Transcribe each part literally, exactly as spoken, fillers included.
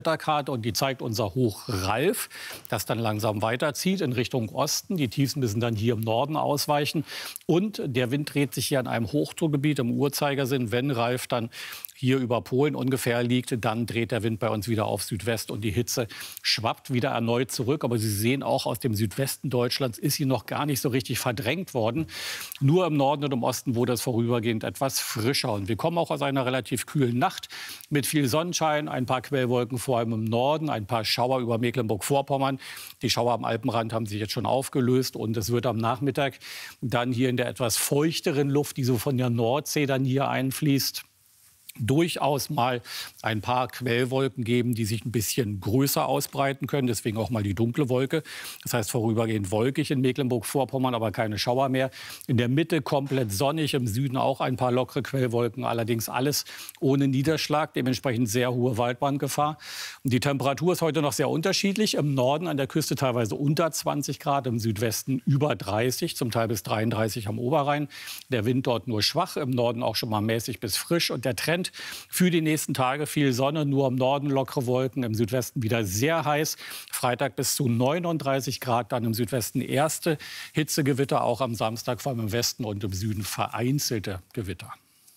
Karte und die zeigt unser Hoch Ralf, das dann langsam weiterzieht in Richtung Osten. Die Tiefs müssen dann hier im Norden ausweichen. Und der Wind dreht sich hier an einem Hochdruckgebiet im Uhrzeigersinn. Wenn Ralf dann hier über Polen ungefähr liegt, dann dreht der Wind bei uns wieder auf Südwest und die Hitze schwappt wieder erneut zurück. Aber Sie sehen auch, aus dem Südwesten Deutschlands ist sie noch gar nicht so richtig verdrängt worden. Nur im Norden und im Osten wurde es vorübergehend etwas frischer. Und wir kommen auch aus einer relativ kühlen Nacht mit viel Sonnenschein, ein paar Quellwolken vor allem im Norden, ein paar Schauer über Mecklenburg-Vorpommern. Die Schauer am Alpenrand haben sich jetzt schon aufgelöst und es wird am Nachmittag dann hier in der etwas feuchteren Luft, die so von der Nordsee dann hier einfließt, durchaus mal ein paar Quellwolken geben, die sich ein bisschen größer ausbreiten können. Deswegen auch mal die dunkle Wolke. Das heißt vorübergehend wolkig in Mecklenburg-Vorpommern, aber keine Schauer mehr. In der Mitte komplett sonnig, im Süden auch ein paar lockere Quellwolken. Allerdings alles ohne Niederschlag, dementsprechend sehr hohe Waldbrandgefahr. Und die Temperatur ist heute noch sehr unterschiedlich. Im Norden an der Küste teilweise unter zwanzig Grad, im Südwesten über dreißig, zum Teil bis dreiunddreißig am Oberrhein. Der Wind dort nur schwach, im Norden auch schon mal mäßig bis frisch. Und der Trend für die nächsten Tage viel Sonne, nur im Norden lockere Wolken, im Südwesten wieder sehr heiß. Freitag bis zu neununddreißig Grad, dann im Südwesten erste Hitzegewitter, auch am Samstag vor allem im Westen und im Süden vereinzelte Gewitter.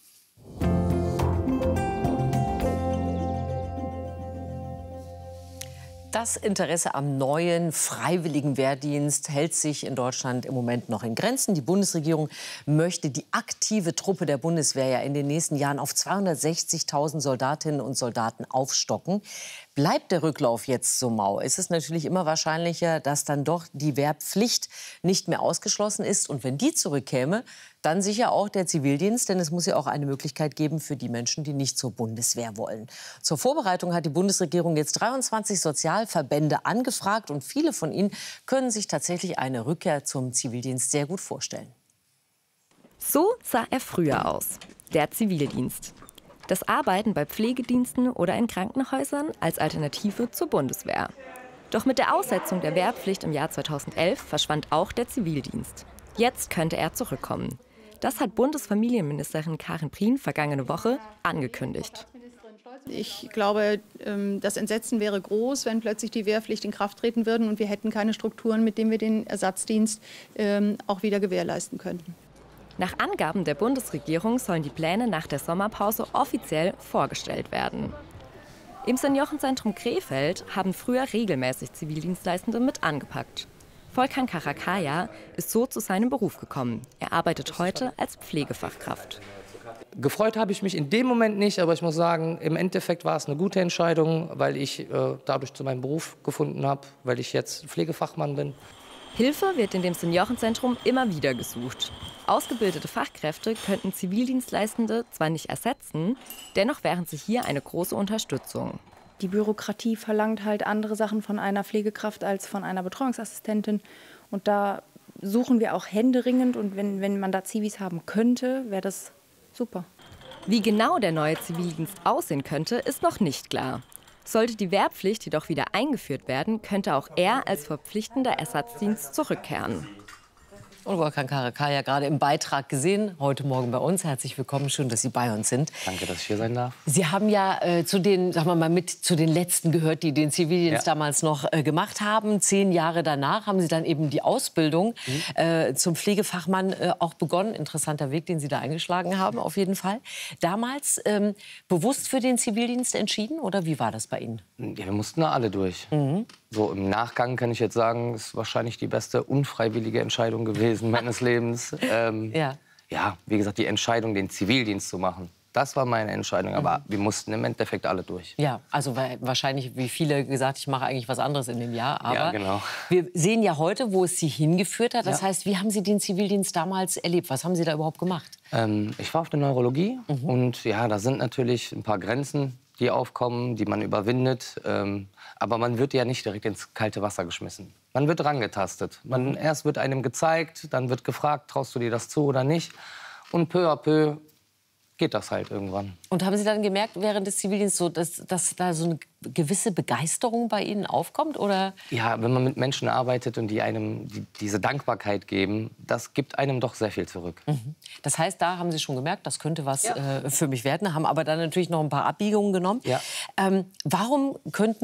Das Interesse am neuen freiwilligen Wehrdienst hält sich in Deutschland im Moment noch in Grenzen. Die Bundesregierung möchte die aktive Truppe der Bundeswehr ja in den nächsten Jahren auf zweihundertsechzigtausend Soldatinnen und Soldaten aufstocken. Bleibt der Rücklauf jetzt so mau, ist es natürlich immer wahrscheinlicher, dass dann doch die Wehrpflicht nicht mehr ausgeschlossen ist. Und wenn die zurückkäme, dann sicher auch der Zivildienst, denn es muss ja auch eine Möglichkeit geben für die Menschen, die nicht zur Bundeswehr wollen. Zur Vorbereitung hat die Bundesregierung jetzt dreiundzwanzig Sozialverbände angefragt und viele von ihnen können sich tatsächlich eine Rückkehr zum Zivildienst sehr gut vorstellen. So sah er früher aus, der Zivildienst. Das Arbeiten bei Pflegediensten oder in Krankenhäusern als Alternative zur Bundeswehr. Doch mit der Aussetzung der Wehrpflicht im Jahr zweitausendelf verschwand auch der Zivildienst. Jetzt könnte er zurückkommen. Das hat Bundesfamilienministerin Karin Prien vergangene Woche angekündigt. Ich glaube, das Entsetzen wäre groß, wenn plötzlich die Wehrpflicht in Kraft treten würde und wir hätten keine Strukturen, mit denen wir den Ersatzdienst auch wieder gewährleisten könnten. Nach Angaben der Bundesregierung sollen die Pläne nach der Sommerpause offiziell vorgestellt werden. Im Seniorenzentrum Krefeld haben früher regelmäßig Zivildienstleistende mit angepackt. Volkan Karakaya ist so zu seinem Beruf gekommen. Er arbeitet heute als Pflegefachkraft. Gefreut habe ich mich in dem Moment nicht, aber ich muss sagen, im Endeffekt war es eine gute Entscheidung, weil ich äh, dadurch zu meinem Beruf gefunden habe, weil ich jetzt Pflegefachmann bin. Hilfe wird in dem Seniorenzentrum immer wieder gesucht. Ausgebildete Fachkräfte könnten Zivildienstleistende zwar nicht ersetzen, dennoch wären sie hier eine große Unterstützung. Die Bürokratie verlangt halt andere Sachen von einer Pflegekraft als von einer Betreuungsassistentin. Und da suchen wir auch händeringend. Und wenn, wenn man da Zivis haben könnte, wäre das super. Wie genau der neue Zivildienst aussehen könnte, ist noch nicht klar. Sollte die Wehrpflicht jedoch wieder eingeführt werden, könnte auch er als verpflichtender Ersatzdienst zurückkehren. Und Volkan Karakaya gerade im Beitrag gesehen, heute Morgen bei uns. Herzlich willkommen, schön, dass Sie bei uns sind. Danke, dass ich hier sein darf. Sie haben ja äh, zu den, sagen wir mal, mit zu den Letzten gehört, die den Zivildienst ja. damals noch äh, gemacht haben. Zehn Jahre danach haben Sie dann eben die Ausbildung mhm. äh, zum Pflegefachmann äh, auch begonnen. Interessanter Weg, den Sie da eingeschlagen haben, auf jeden Fall. Damals ähm, bewusst für den Zivildienst entschieden oder wie war das bei Ihnen? Ja, wir mussten da alle durch. Mhm. So im Nachgang kann ich jetzt sagen, ist wahrscheinlich die beste unfreiwillige Entscheidung gewesen meines Lebens. Ähm, ja. ja, wie gesagt, die Entscheidung, den Zivildienst zu machen. Das war meine Entscheidung, aber mhm. wir mussten im Endeffekt alle durch. Ja, also wahrscheinlich, wie viele gesagt, ich mache eigentlich was anderes in dem Jahr. Aber ja, genau. wir sehen ja heute, wo es Sie hingeführt hat. Das ja. heißt, wie haben Sie den Zivildienst damals erlebt? Was haben Sie da überhaupt gemacht? Ähm, ich war auf der Neurologie mhm. und ja, da sind natürlich ein paar Grenzen, die aufkommen, die man überwindet. Ähm, aber man wird ja nicht direkt ins kalte Wasser geschmissen. Man wird rangetastet. Man, mhm. Erst wird einem gezeigt, dann wird gefragt, traust du dir das zu oder nicht. Und peu à peu geht das halt irgendwann. Und haben Sie dann gemerkt während des Zivildienstes, so, dass, dass da so eine gewisse Begeisterung bei Ihnen aufkommt? Oder? Ja, wenn man mit Menschen arbeitet und die einem die, diese Dankbarkeit geben, das gibt einem doch sehr viel zurück. Mhm. Das heißt, da haben Sie schon gemerkt, das könnte was ja. äh, für mich werden, haben aber dann natürlich noch ein paar Abbiegungen genommen. Ja. Ähm, warum könnten